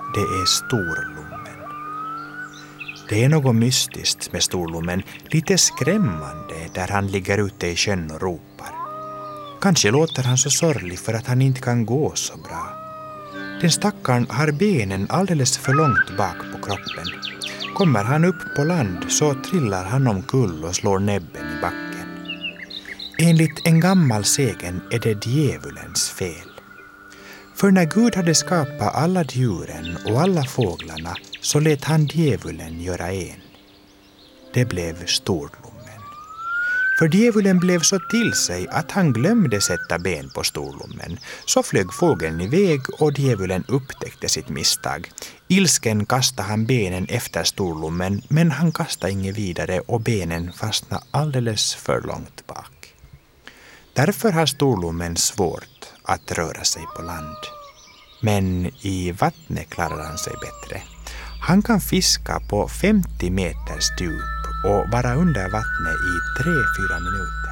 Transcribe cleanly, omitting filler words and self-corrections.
Det är storlommen. Det är något mystiskt med storlommen, lite skrämmande där han ligger ute i sjön och ropar. Kanske låter han så sorglig för att han inte kan gå så bra. Den stackaren har benen alldeles för långt bak på kroppen. Kommer han upp på land så trillar han omkull och slår näbben i backen. Enligt en gammal sägen är det djävulens fel. För när Gud hade skapat alla djuren och alla fåglarna så lät han djävulen göra en. Det blev storlommen. För djävulen blev så till sig att han glömde sätta ben på storlommen. Så flög fågeln iväg och djävulen upptäckte sitt misstag. Ilsken kastade han benen efter storlommen, men han kastade inget vidare och benen fastnade alldeles för långt bak. Därför har storlommen svårt att röra sig på land. Men i vattnet klarar han sig bättre. Han kan fiska på 50 meters djup och vara under vattnet i 3-4 minuter.